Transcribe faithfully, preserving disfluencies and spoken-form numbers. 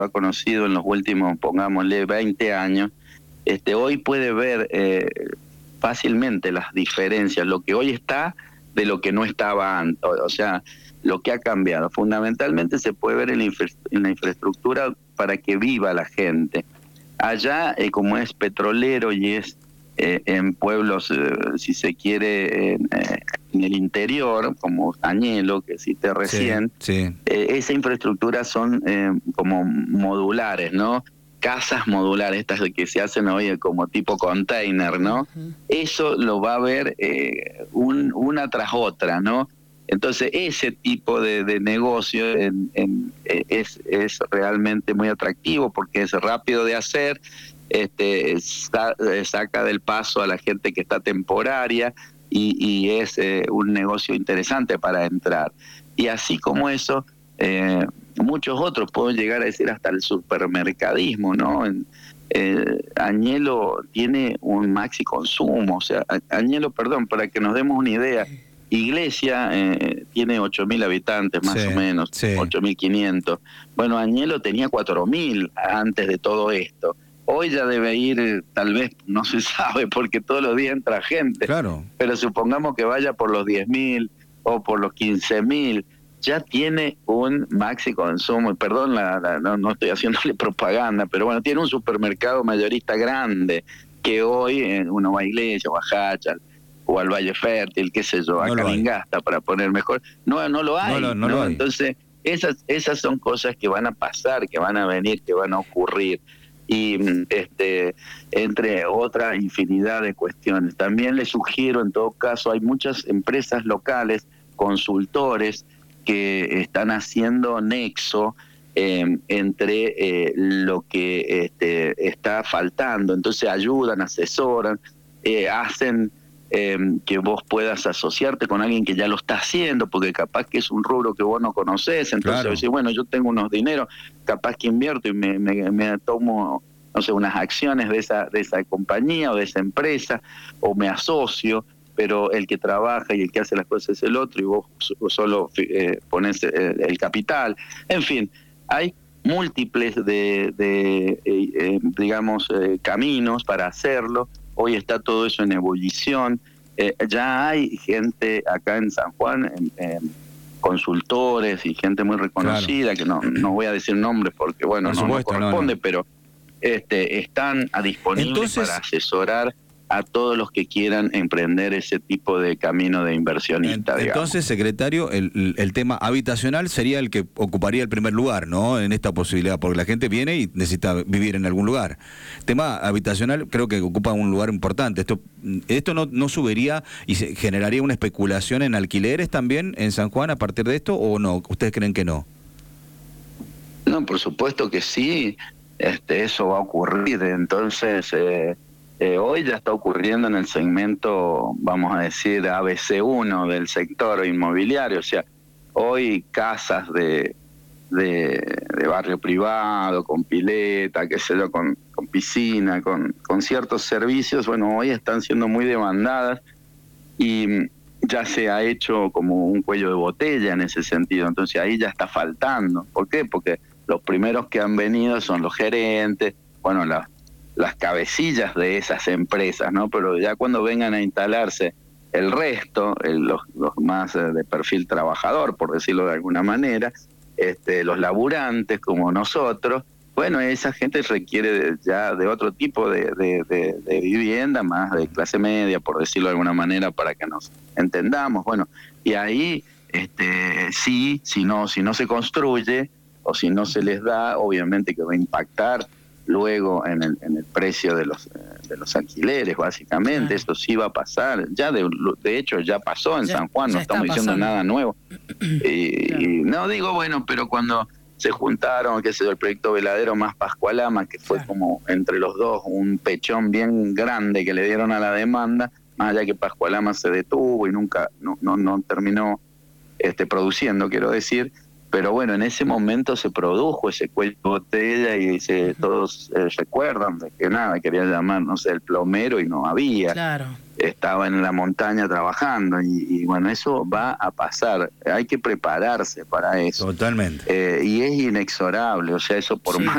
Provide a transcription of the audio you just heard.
ha conocido en los últimos, pongámosle, veinte años, este, hoy puede ver eh, fácilmente las diferencias, lo que hoy está de lo que no estaba antes, o sea, lo que ha cambiado. Fundamentalmente se puede ver en la, infra en la infraestructura para que viva la gente. Allá, eh, como es petrolero y es eh, en pueblos, eh, si se quiere, en, eh, en el interior, como Añelo, que cité recién, sí, sí. Eh, esa infraestructura son eh, como modulares, ¿no? Casas modulares, estas que se hacen hoy como tipo container, ¿no? Uh-huh. Eso lo va a ver eh, un, una tras otra, ¿no? Entonces, ese tipo de, de negocio en, en, es, es realmente muy atractivo porque es rápido de hacer, este, sa, saca del paso a la gente que está temporaria y, y es eh, un negocio interesante para entrar. Y así como eso, eh, muchos otros, puedo llegar a decir hasta el supermercadismo, ¿no? En, eh, Añelo tiene un maxi consumo, o sea, Añelo, perdón, para que nos demos una idea, Iglesia eh, tiene ocho mil habitantes más sí, o menos, sí. ocho mil quinientos. Bueno, Añelo tenía cuatro mil antes de todo esto. Hoy ya debe ir, tal vez, no se sabe, porque todos los días entra gente. Claro. Pero supongamos que vaya por los diez mil o por los quince mil. Ya tiene un maxi consumo, perdón, la, la, no, no estoy haciéndole propaganda, pero bueno, tiene un supermercado mayorista grande, que hoy eh, uno va a Iglesia o a Hachal, o al Valle Fértil, qué sé yo, a no Calingasta, para poner mejor. No, no lo hay. No, no, no ¿no? Lo hay. Entonces, esas, esas son cosas que van a pasar, que van a venir, que van a ocurrir. Y este, entre otra infinidad de cuestiones. También les sugiero, en todo caso, hay muchas empresas locales, consultores, que están haciendo nexo eh, entre eh, lo que este, está faltando. Entonces ayudan, asesoran, eh, hacen eh, que vos puedas asociarte con alguien que ya lo está haciendo, porque capaz que es un rubro que vos no conocés. Entonces claro. Decís, bueno, yo tengo unos dineros, capaz que invierto y me, me, me tomo, no sé, unas acciones de esa, de esa compañía o de esa empresa, o me asocio, pero el que trabaja y el que hace las cosas es el otro y vos solo eh, ponés el, el capital. En fin, hay múltiples de, de eh, eh, digamos, eh, caminos para hacerlo. Hoy está todo eso en ebullición. Eh, ya hay gente acá en San Juan, en, en consultores y gente muy reconocida, claro. que no, no voy a decir nombres porque, bueno, no, supuesto, no corresponde, no, no. pero este, están a disponibles Entonces, para asesorar a todos los que quieran emprender ese tipo de camino de inversionista. Entonces, digamos. Secretario, el, el tema habitacional sería el que ocuparía el primer lugar, ¿no? En esta posibilidad, porque la gente viene y necesita vivir en algún lugar. Tema habitacional creo que ocupa un lugar importante. Esto, esto no, no subiría y se generaría una especulación en alquileres también en San Juan a partir de esto, ¿o no? ¿Ustedes creen que no? No, por supuesto que sí. Este, eso va a ocurrir. Entonces... Eh, Eh, hoy ya está ocurriendo en el segmento, vamos a decir, A B C uno del sector inmobiliario. O sea, hoy casas de, de, de barrio privado, con pileta, qué sé yo, con, con piscina, con, con ciertos servicios, bueno, hoy están siendo muy demandadas y ya se ha hecho como un cuello de botella en ese sentido. Entonces ahí ya está faltando. ¿Por qué? Porque los primeros que han venido son los gerentes, bueno, las las cabecillas de esas empresas, ¿no? Pero ya cuando vengan a instalarse el resto, el, los, los más eh, de perfil trabajador, por decirlo de alguna manera, este, los laburantes como nosotros, bueno, esa gente requiere de, ya de otro tipo de, de, de, de vivienda, más de clase media, por decirlo de alguna manera, para que nos entendamos. Bueno, y ahí este, sí, si no, si no se construye o si no se les da, obviamente que va a impactar luego en el, en el precio de los de los alquileres, básicamente. Claro. Eso sí va a pasar, ya de, de hecho ya pasó en ya, San Juan, no estamos diciendo nada nuevo. y, claro. y no digo, bueno, pero cuando se juntaron, qué sé yo, el proyecto Veladero más Pascualama, que fue claro. como entre los dos un pechón bien grande que le dieron a la demanda, más allá que Pascualama se detuvo y nunca, no, no, no terminó este, produciendo, quiero decir, pero bueno, en ese momento se produjo ese cuello de botella y se, todos eh, recuerdan de que nada, quería llamar, no sé, el plomero y no había. Claro. Estaba en la montaña trabajando y, y bueno, eso va a pasar, hay que prepararse para eso. Totalmente. Eh, y es inexorable, o sea, eso por Sí. más